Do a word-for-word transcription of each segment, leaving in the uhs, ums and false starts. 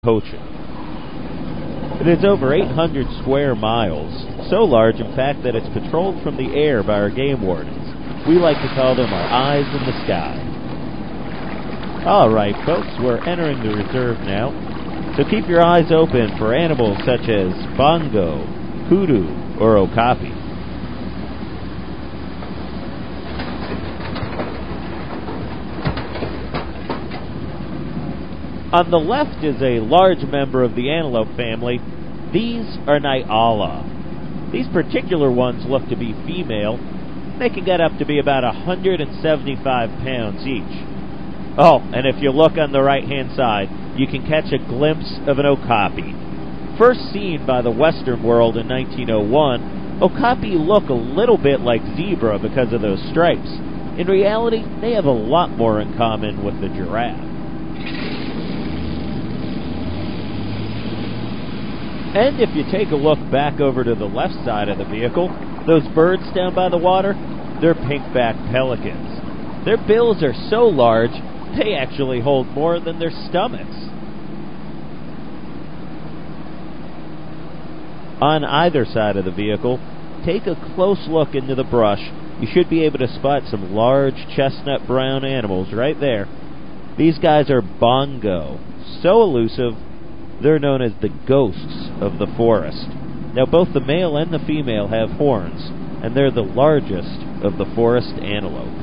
Cochin. It is over eight hundred square miles, so large in fact that it's patrolled from the air by our game wardens. We like to call them our eyes in the sky. Alright folks, we're entering the reserve now, so keep your eyes open for animals such as bongo, kudu, or okapi. On the left is a large member of the antelope family. These are Nyala. These particular ones look to be female. They can get up to be about one hundred seventy-five pounds each. Oh, and if you look on the right-hand side, you can catch a glimpse of an okapi. First seen by the Western world in nineteen oh one, okapi look a little bit like zebra because of those stripes. In reality, they have a lot more in common with the giraffe. And if you take a look back over to the left side of the vehicle, those birds down by the water, they're pink-backed pelicans. Their bills are so large, they actually hold more than their stomachs. On either side of the vehicle, take a close look into the brush. You should be able to spot some large chestnut brown animals right there. These guys are bongo, so elusive, they're known as the ghosts of the forest. Now, both the male and the female have horns, and they're the largest of the forest antelope.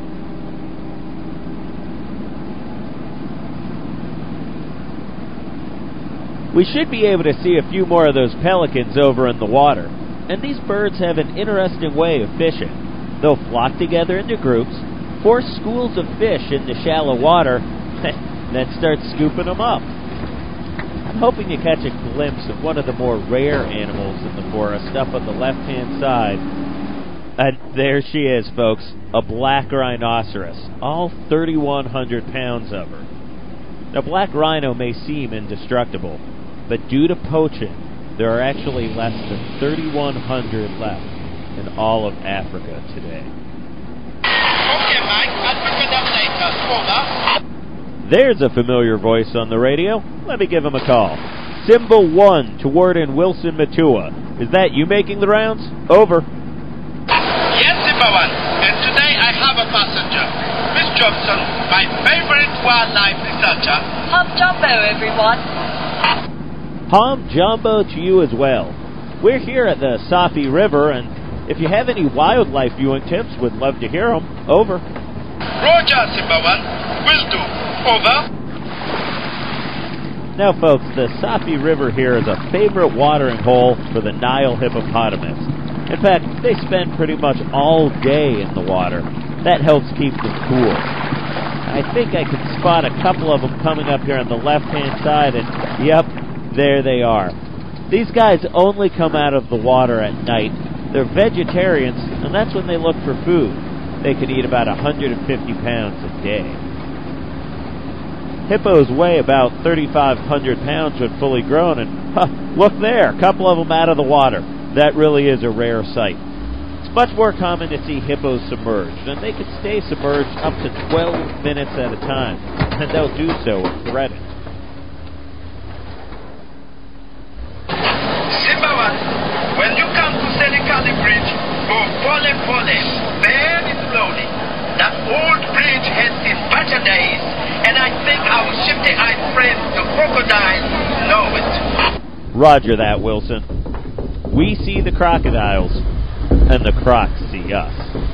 We should be able to see a few more of those pelicans over in the water. And these birds have an interesting way of fishing. They'll flock together into groups, force schools of fish into shallow water, then start scooping them up. I'm hoping you catch a glimpse of one of the more rare animals in the forest up on the left-hand side. And there she is, folks, a black rhinoceros, all thirty-one hundred pounds of her. Now, black rhino may seem indestructible, but due to poaching, there are actually less than thirty-one hundred left in all of Africa today. Okay, Mike, I'll pick it up later. Over. There's a familiar voice on the radio. Let me give him a call. Symbol one to Warden Wilson Matua. Is that you making the rounds? Over. Yes, Symbol one. And today I have a passenger. Miss Johnson, my favorite wildlife researcher. Hom Jumbo, everyone. Hom Jumbo to you as well. We're here at the Safi River, and if you have any wildlife viewing tips, would love to hear them. Over. Roger, Symbol one. Will do. Over. Now, folks, the Safi River here is a favorite watering hole for the Nile hippopotamus. In fact, they spend pretty much all day in the water. That helps keep them cool. I think I can spot a couple of them coming up here on the left-hand side, and yep, there they are. These guys only come out of the water at night. They're vegetarians, and that's when they look for food. They can eat about one hundred fifty pounds a day. Hippos weigh about thirty-five hundred pounds when fully grown, and huh, look there, a couple of them out of the water. That really is a rare sight. It's much more common to see hippos submerged, and they can stay submerged up to twelve minutes at a time, and they'll do so if threatened. Symbol one, when you come to Selikali Bridge, go pole pole, very slowly. That old bridge has seen better days, and I think our shifty-eyed friends, the crocodiles, know it. Roger that, Wilson. We see the crocodiles, and the crocs see us.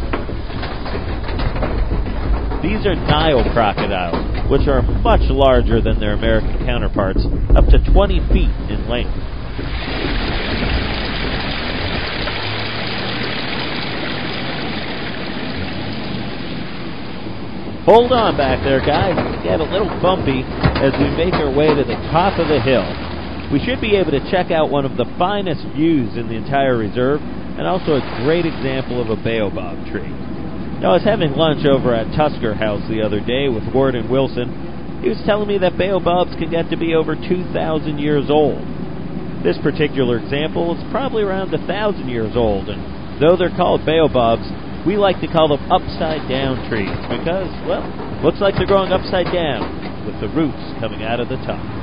These are Nile crocodiles, which are much larger than their American counterparts, up to twenty feet in length. Hold on back there, guys. It's getting a little bumpy as we make our way to the top of the hill. We should be able to check out one of the finest views in the entire reserve, and also a great example of a baobab tree. Now, I was having lunch over at Tusker House the other day with Warden Wilson. He was telling me that baobabs can get to be over two thousand years old. This particular example is probably around one thousand years old, and though they're called baobabs, we like to call them upside-down trees because, well, looks like they're growing upside down with the roots coming out of the top.